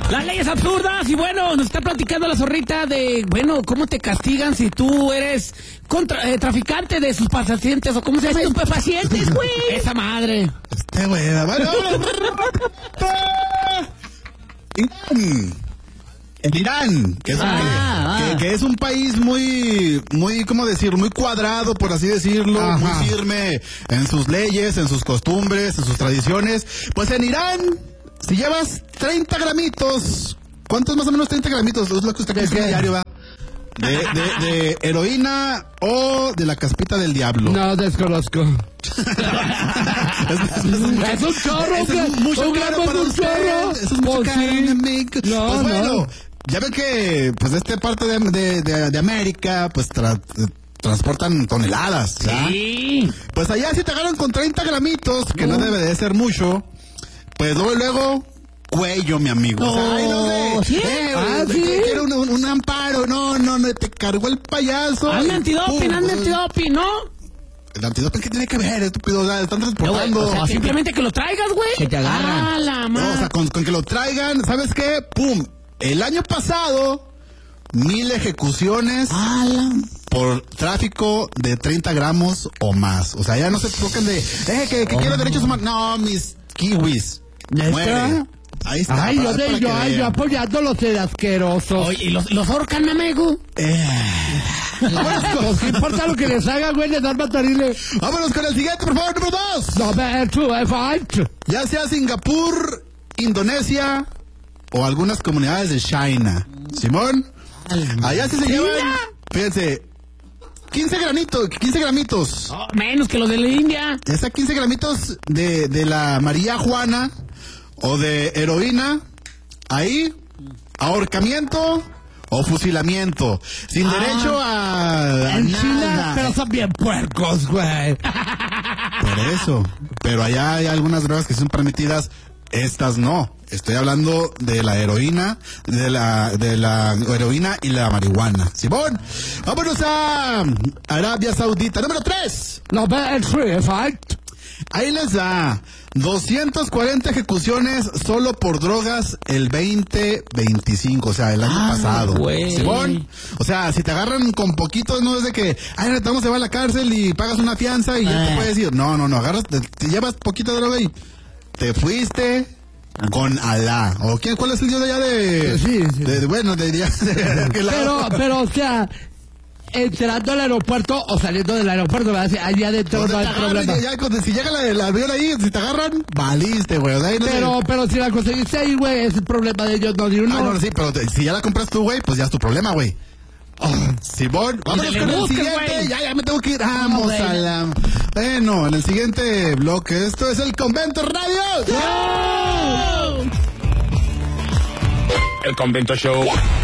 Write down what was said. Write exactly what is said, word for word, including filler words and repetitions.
Las leyes absurdas. Y bueno, nos está platicando la zorrita de, bueno, cómo te castigan si tú eres contra, eh, traficante de sus pacientes o cómo se llama. Estupefacientes, güey. Esa madre. Este güey, bueno. En Irán, que es, un, Ah, que, ah. que, que es un país muy, muy, ¿cómo decir? Muy cuadrado, por así decirlo, Ajá. muy firme en sus leyes, en sus costumbres, en sus tradiciones. Pues en Irán, si llevas treinta gramitos, ¿cuántos más o menos treinta gramitos? Es lo que usted consume diario, ¿va? De, de, de heroína o de la caspita del diablo. No, desconozco. es, es, es, Es un chorro, eso es mucho un caro gramo para es un usted. chorro. Eso es mucho Pues caro, sí. mi amigo. No, Pues bueno, no. ya ven que, pues, de esta parte de, de, de, de América, pues, tra, transportan toneladas, ¿ya? Sí. Pues allá si te agarran con treinta gramitos, que no, no debe de ser mucho, pues luego, luego, cuello, mi amigo. No, O sea, ay, no sé, ¿sí? eh, Ah, que- ¿sí? que quiero un, un, un amparo, no, no, no, te cargó el payaso. Hazme y antidoping, pum, hazme pues, antidoping, ¿no? El antidoping, ¿qué tiene que ver, estúpido? O sea, están No, güey, transportando. o sea, simplemente que lo traigas, güey. Que te agarran. Ah, la No, o sea, madre. con, con que lo traigan, ¿sabes qué? ¡Pum! El año pasado, mil ejecuciones por tráfico de treinta gramos o más. O sea, ya no se tocan de, eh, que, que quiero derechos humanos. No, mis kiwis. ¿Neta? Muere. Ahí está. Ay, para- yo, de, para yo, que ay, yo vean. apoyándolos de asquerosos. Oye, ¿y los, los ahorcan, amigo? Eh. Pues, ¿qué importa lo que les haga, güey? Les dan matarile. Vámonos con el siguiente, por favor, número dos. Number two, five. Ya sea Singapur, Indonesia o algunas comunidades de China. Simón, allá sí se llevan, fíjense, quince granitos, quince gramitos. Oh, menos que los de la India. Ya sea quince gramitos de, de la María Juana o de heroína. Ahí, ahorcamiento o fusilamiento. Sin Ah. derecho a, a En China, nada. pero son bien puercos, güey. Por eso. Pero allá hay algunas drogas que son permitidas, estas no. Estoy hablando de la heroína, de la, de la heroína y la marihuana. Simón, vámonos a Arabia Saudita. Número tres. Number three, five. Ahí les da doscientas cuarenta ejecuciones solo por drogas el veinte veinticinco, o sea, el año Ah, pasado. güey. Simón, o sea, si te agarran con poquitos, no es de que, ay, te vamos a llevar a la cárcel y pagas una fianza y ya Ah. te puedes ir. No, no, no, agarras, te, te llevas poquita droga y te fuiste con Alá. ¿O quién? ¿Cuál es el dios de allá de...? Sí, sí. de- de- bueno, de, de, de aquel lado. Pero, pero, o sea, entrando al aeropuerto o saliendo del aeropuerto, ¿verdad? Si allá adentro Donde no te hay agarran, problema. ya, ya, cuando- si llega la- el avión ahí, si te agarran, valiste, güey. O sea, ahí no te- Pero, pero si la conseguiste ahí, güey, es el problema de ellos, no de uno. Ah, no, sí, pero te- si ya la compras tú, güey, pues ya es tu problema, güey. Oh, Simón, vámonos le con el busques, siguiente. güey. Ya, ya me tengo que ir. Vamos güey. a la. Bueno, en el siguiente bloque, esto es el Convento Radio. ¡Oh! El Convento Show.